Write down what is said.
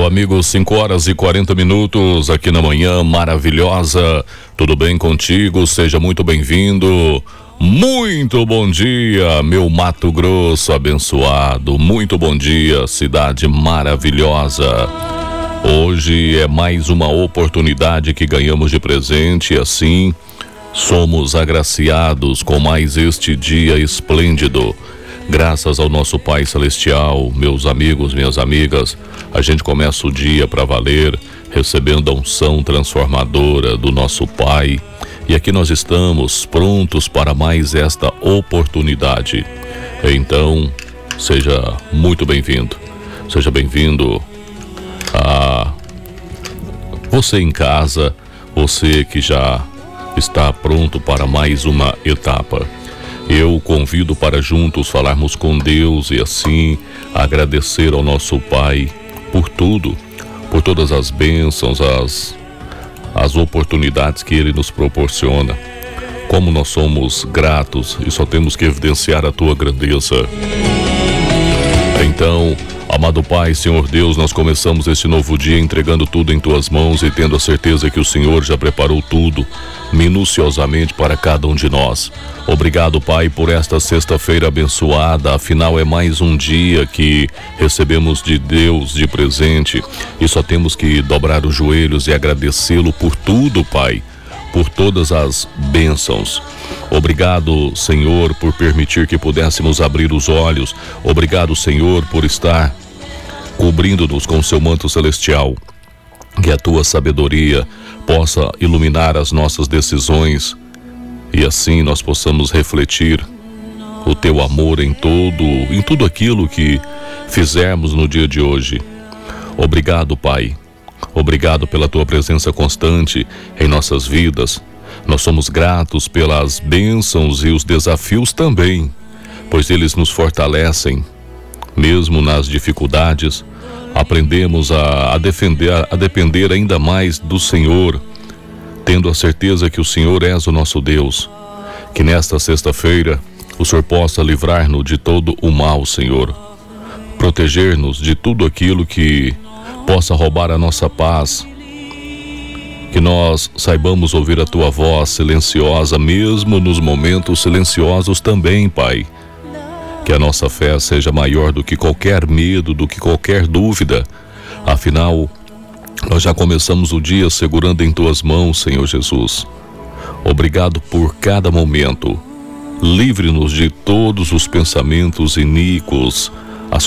amigo, 5h40 aqui na manhã maravilhosa. Tudo bem contigo? Seja muito bem-vindo. Muito bom dia, meu Mato Grosso abençoado. Muito bom dia, cidade maravilhosa. Hoje é mais uma oportunidade que ganhamos de presente e assim somos agraciados com mais este dia esplêndido. Graças ao nosso Pai Celestial, meus amigos, minhas amigas, a gente começa o dia para valer, recebendo a unção transformadora do nosso Pai. E aqui nós estamos prontos para mais esta oportunidade. Então, seja muito bem-vindo. Seja bem-vindo a você em casa, você que já está pronto para mais uma etapa. Eu convido para juntos falarmos com Deus e assim agradecer ao nosso Pai por tudo, por todas as bênçãos, as oportunidades que Ele nos proporciona. Como nós somos gratos e só temos que evidenciar a Tua grandeza. Então, amado Pai, Senhor Deus, nós começamos este novo dia entregando tudo em Tuas mãos e tendo a certeza que o Senhor já preparou tudo minuciosamente para cada um de nós. Obrigado, Pai, por esta sexta-feira abençoada. Afinal, é mais um dia que recebemos de Deus de presente e só temos que dobrar os joelhos e agradecê-lo por tudo, Pai, por todas as bênçãos. Obrigado, Senhor, por permitir que pudéssemos abrir os olhos. Obrigado, Senhor, por estar cobrindo-nos com o seu manto celestial. Que a tua sabedoria possa iluminar as nossas decisões e assim nós possamos refletir o teu amor em tudo aquilo que fizermos no dia de hoje. Obrigado, Pai. Obrigado pela tua presença constante em nossas vidas. Nós somos gratos pelas bênçãos e os desafios também, pois eles nos fortalecem. Mesmo nas dificuldades, aprendemos a depender ainda mais do Senhor, tendo a certeza que o Senhor és o nosso Deus. Que nesta sexta-feira o Senhor possa livrar-nos de todo o mal, Senhor. Proteger-nos de tudo aquilo que possa roubar a nossa paz. Que nós saibamos ouvir a tua voz silenciosa, mesmo nos momentos silenciosos também, Pai. Que a nossa fé seja maior do que qualquer medo, do que qualquer dúvida. Afinal, nós já começamos o dia segurando em tuas mãos, Senhor Jesus. Obrigado por cada momento. Livre-nos de todos os pensamentos iníquos,